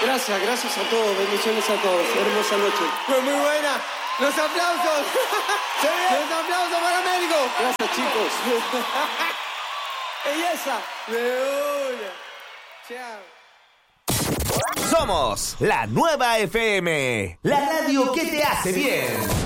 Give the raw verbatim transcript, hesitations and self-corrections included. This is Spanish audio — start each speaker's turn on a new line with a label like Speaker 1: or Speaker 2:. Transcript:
Speaker 1: Gracias, gracias a todos, bendiciones a todos. Hermosa noche.
Speaker 2: Fue muy buena. Los aplausos. Los aplausos para México.
Speaker 1: Gracias, chicos.
Speaker 2: Belleza. De una. Chao.
Speaker 3: Somos la nueva F M, la radio que te hace bien.